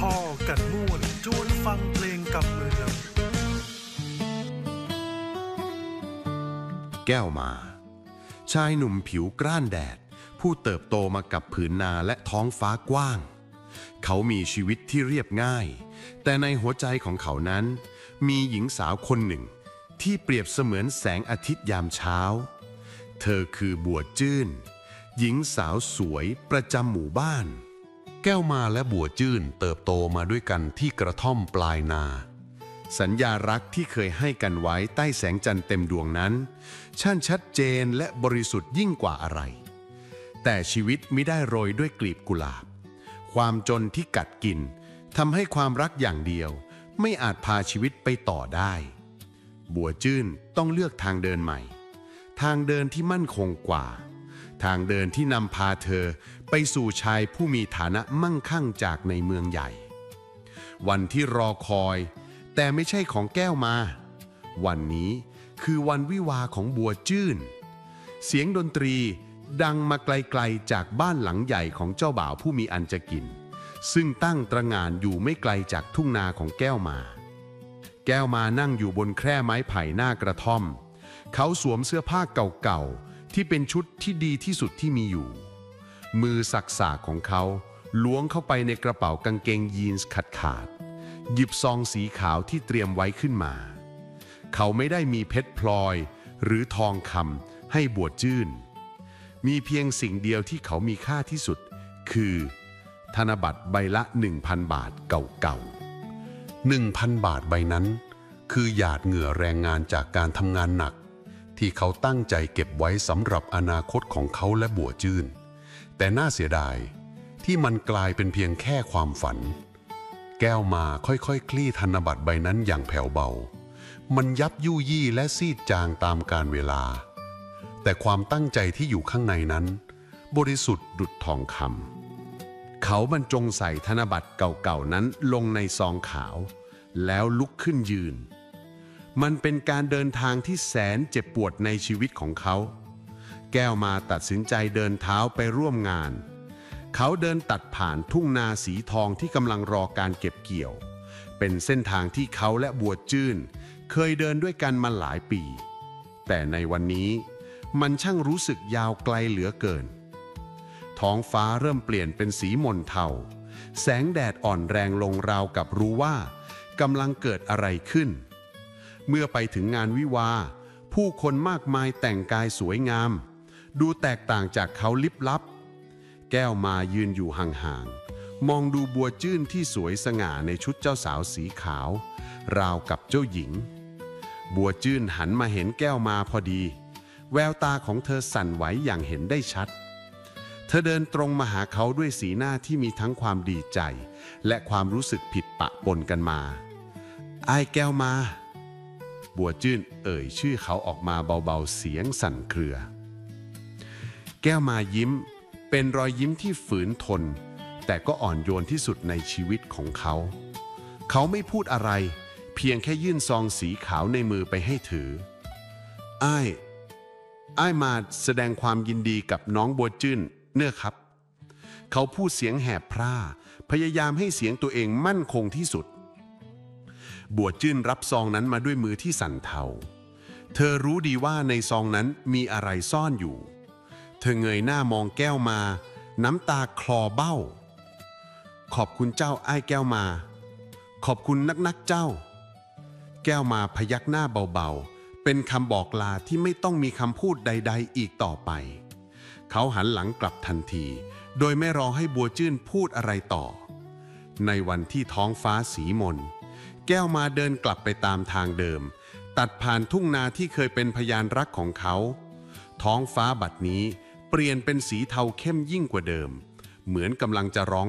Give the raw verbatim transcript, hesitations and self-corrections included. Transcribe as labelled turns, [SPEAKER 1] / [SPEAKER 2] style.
[SPEAKER 1] อกันม่วนจวนฟังเพลงกับเมือง
[SPEAKER 2] แก้วมาชายหนุ่มผิวกร้านแดดผู้เติบโตมากับผืนนาและท้องฟ้ากว้างเขามีชีวิตที่เรียบง่ายแต่ในหัวใจของเขานั้นมีหญิงสาวคนหนึ่งที่เปรียบเสมือนแสงอาทิตย์ยามเช้าเธอคือบัวจื้นหญิงสาวสวยประจำหมู่บ้านแก้วมาและบัวจื้นเติบโตมาด้วยกันที่กระท่อมปลายนาสัญญารักที่เคยให้กันไว้ใต้แสงจันทร์เต็มดวงนั้นช่างชัดเจนและบริสุทธิ์ยิ่งกว่าอะไรแต่ชีวิตมิได้โรยด้วยกลีบกุหลาบความจนที่กัดกินทำให้ความรักอย่างเดียวไม่อาจพาชีวิตไปต่อได้บัวจื้นต้องเลือกทางเดินใหม่ทางเดินที่มั่นคงกว่าทางเดินที่นำพาเธอไปสู่ชายผู้มีฐานะมั่งคั่งจากในเมืองใหญ่วันที่รอคอยแต่ไม่ใช่ของแก้วมาวันนี้คือวันวิวาของบัวจื้นเสียงดนตรีดังมาไกลๆจากบ้านหลังใหญ่ของเจ้าบ่าวผู้มีอันจะกินซึ่งตั้งตระหง่านอยู่ไม่ไกลจากทุ่งนาของแก้วมาแก้วมานั่งอยู่บนแคร่ไม้ไผ่หน้ากระท่อมเขาสวมเสื้อผ้าเก่าๆที่เป็นชุดที่ดีที่สุดที่มีอยู่มือสักสากของเขาล้วงเข้าไปในกระเป๋ากางเกงยีนส์ขาดๆหยิบซองสีขาวที่เตรียมไว้ขึ้นมาเขาไม่ได้มีเพชรพลอยหรือทองคำให้บัวจื้นมีเพียงสิ่งเดียวที่เขามีค่าที่สุดคือธนบัตรใบละหนึ่งพันบาทเก่าๆหนึ่งพันบาทใบนั้นคือหยาดเหงื่อแรงงานจากการทำงานหนักที่เขาตั้งใจเก็บไว้สำหรับอนาคตของเขาและบัวจื้นแต่น่าเสียดายที่มันกลายเป็นเพียงแค่ความฝันแก้วมาค่อยๆ ค, คลี่ธนบัตรใบนั้นอย่างแผ่วเบามันยับยุยี่และซีดจางตามกาลเวลาแต่ความตั้งใจที่อยู่ข้างในนั้นบริสุทธิ์ดุจทองคำเขาบรรจงใส่ธนบัตรเก่าๆนั้นลงในซองขาวแล้วลุกขึ้นยืนมันเป็นการเดินทางที่แสนเจ็บปวดในชีวิตของเขาแก้วมาตัดสินใจเดินเท้าไปร่วมงานเขาเดินตัดผ่านทุ่งนาสีทองที่กำลังรอการเก็บเกี่ยวเป็นเส้นทางที่เขาและบัวจื้นเคยเดินด้วยกันมาหลายปีแต่ในวันนี้มันช่างรู้สึกยาวไกลเหลือเกินท้องฟ้าเริ่มเปลี่ยนเป็นสีหม่นเทาแสงแดดอ่อนแรงลงราวกับรู้ว่ากำลังเกิดอะไรขึ้นเมื่อไปถึงงานวิวาห์ผู้คนมากมายแต่งกายสวยงามดูแตกต่างจากเขาลิบลับแก้วมายืนอยู่ห่างๆมองดูบัวจื้นที่สวยสง่าในชุดเจ้าสาวสีขาวราวกับเจ้าหญิงบัวจื้นหันมาเห็นแก้วมาพอดีแววตาของเธอสั่นไหวอย่างเห็นได้ชัดเธอเดินตรงมาหาเขาด้วยสีหน้าที่มีทั้งความดีใจและความรู้สึกผิดปะปนกันมาอ้ายแก้วมาบัวจื้นเอ่ยชื่อเขาออกมาเบาๆเสียงสั่นเครือแก้วมายิ้มเป็นรอยยิ้มที่ฝืนทนแต่ก็อ่อนโยนที่สุดในชีวิตของเขาเขาไม่พูดอะไรเพียงแค่ยื่นซองสีขาวในมือไปให้ถืออ้ายอ้ายมาแสดงความยินดีกับน้องบัวจื้นเน้อครับเขาพูดเสียงแหบพร่าพยายามให้เสียงตัวเองมั่นคงที่สุดบัวจื้นรับซองนั้นมาด้วยมือที่สั่นเทาเธอรู้ดีว่าในซองนั้นมีอะไรซ่อนอยู่เธอเงยหน้ามองแก้วมาน้ำตาคลอเบ้าขอบคุณเจ้าอ้ายแก้วมาขอบคุณนักๆเจ้าแก้วมาพยักหน้าเบาๆเป็นคำบอกลาที่ไม่ต้องมีคำพูดใดๆอีกต่อไปเขาหันหลังกลับทันทีโดยไม่รอให้บัวจื้นพูดอะไรต่อในวันที่ท้องฟ้าสีมนแก้วมาเดินกลับไปตามทางเดิมตัดผ่านทุ่งนาที่เคยเป็นพยานรักของเขาท้องฟ้าบัดนี้เปลี่ยนเป็นสีเทาเข้มยิ่งกว่าเดิมเหมือนกำลังจะร้อง